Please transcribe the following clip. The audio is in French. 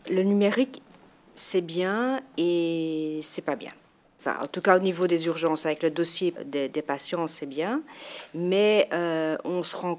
Le numérique, c'est bien et c'est pas bien. Enfin, en tout cas, au niveau des urgences, avec le dossier des patients, c'est bien. Mais on se rend